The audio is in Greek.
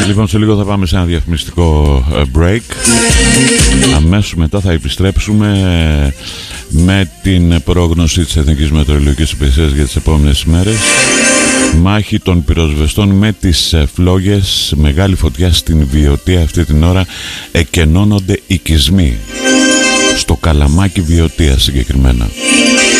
Λοιπόν, σε λίγο θα πάμε σε ένα διαφημιστικό break. Αμέσως μετά θα επιστρέψουμε με την πρόγνωση της Εθνικής Μετεωρολογικής Υπηρεσίας για τις επόμενες ημέρες. Μάχη των πυροσβεστών με τις φλόγες. Μεγάλη φωτιά στην Βιωτία αυτή την ώρα. Εκενώνονται οικισμοί. Στο Καλαμάκι Βιωτία συγκεκριμένα.